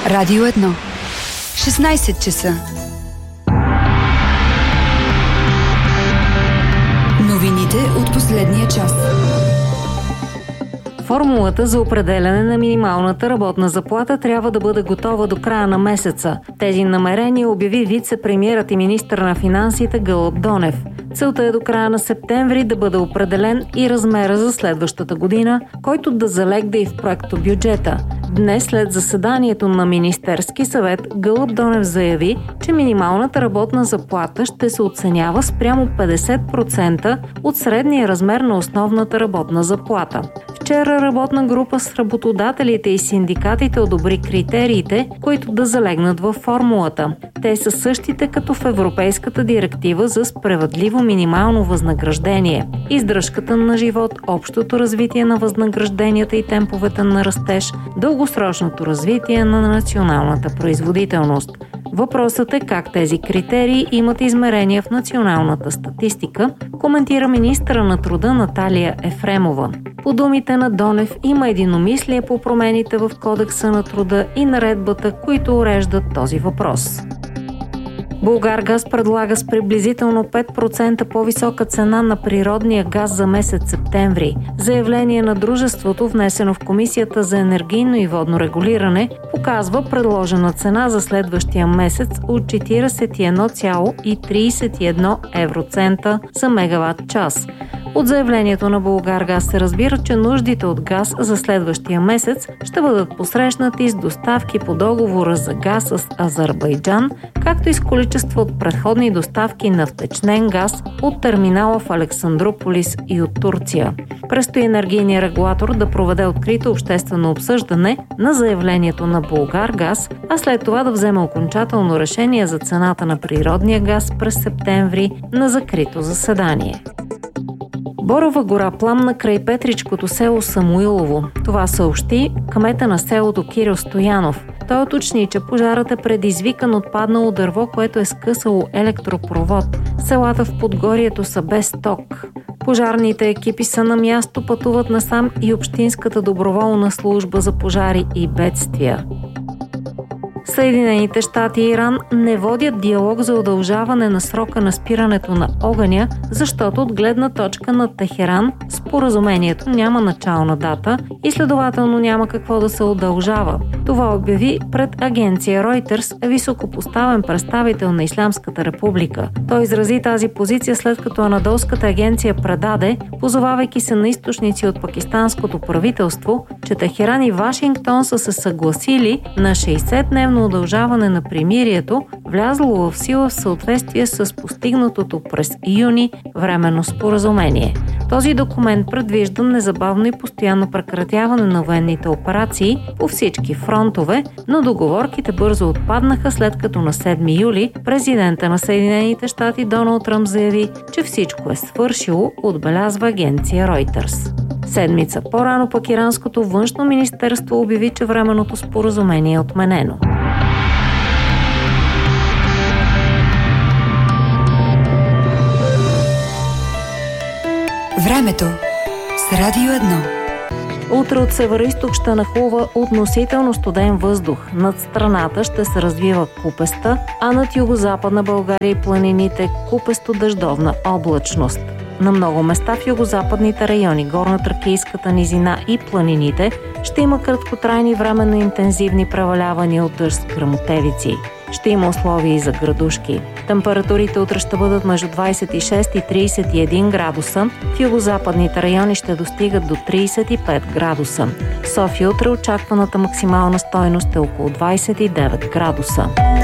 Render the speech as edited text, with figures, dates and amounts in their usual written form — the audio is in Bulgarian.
Радио 1. 16 часа. Новините от последния час. Формулата за определяне на минималната работна заплата трябва да бъде готова до края на месеца. Тези намерения обяви вице-премиерът и министър на финансите Гълъб Донев. Целта е до края на септември да бъде определен и размера за следващата година, който да залегне и в проектобюджета. Днес, след заседанието на Министерски съвет, Гълъб Донев заяви, че минималната работна заплата ще се оценява спрямо 50% от средния размер на основната работна заплата. Вчера работна група с работодателите и синдикатите одобри критериите, които да залегнат във формулата. Те са същите като в Европейската директива за справедливо минимално възнаграждение. Издръжката на живот, общото развитие на възнагражденията и темповете на растеж, дългосрочното развитие на националната производителност. Въпросът е как тези критерии имат измерения в националната статистика, коментира министъра на труда Наталия Ефремова. По думите на Донев има единомислие по промените в Кодекса на труда и наредбата, които уреждат този въпрос. Булгаргаз предлага с приблизително 5% по-висока цена на природния газ за месец септември. Заявление на дружеството, внесено в Комисията за енергийно и водно регулиране, показва предложена цена за следващия месец от 41,31 евроцента за мегаватт час. От заявлението на Булгаргаз се разбира, че нуждите от газ за следващия месец ще бъдат посрещнати с доставки по договора за газ с Азербайджан, както и с количество от предходни доставки на втечнен газ от терминала в Александрополис и от Турция. Предстои енергийният регулатор да проведе открито обществено обсъждане на заявлението на Булгаргаз, а след това да вземе окончателно решение за цената на природния газ през септември на закрито заседание. Борова гора пламна край Петричкото село Самуилово. Това съобщи кмета на селото Кирил Стоянов. Той уточни, че пожарът е предизвикан от паднало дърво, което е скъсало електропровод. Селата в Подгорието са без ток. Пожарните екипи са на място, пътуват насам и Общинската доброволна служба за пожари и бедствия. Съединените щати и Иран не водят диалог за удължаване на срока на спирането на огъня, защото от гледна точка на Техеран споразумението няма начална дата и следователно няма какво да се удължава. Това обяви пред агенция Reuters високопоставен представител на Ислямската република. Той изрази тази позиция след като анадолската агенция предаде, позовавайки се на източници от пакистанското правителство, че Техеран и Вашингтон са се съгласили на 60-дневно удължаване на примирието, влязло в сила в съответствие с постигнатото през юни временно споразумение. Този документ предвижда незабавно и постоянно прекратяване на военните операции по всички фронтове, но договорките бързо отпаднаха, след като на 7 юли президента на Съединените щати Доналд Тръмп заяви, че всичко е свършило, отбелязва агенция Reuters. Седмица по-рано пък иранското външно министерство обяви, че временното споразумение е отменено. Времето с Радио 1. Утре от североизток ще нахлува относително студен въздух. Над страната ще се развива купеста, а над югозападна България и планините купесто-дъждовна облачност. На много места в югозападните райони, горно-тракийската низина и планините ще има краткотрайни временно интензивни превалявания от дъжд с гръмотевици. Ще има условия и за градушки. Температурите утре ще бъдат между 26 и 31 градуса. В югозападните райони ще достигат до 35 градуса. В София утре очакваната максимална стойност е около 29 градуса.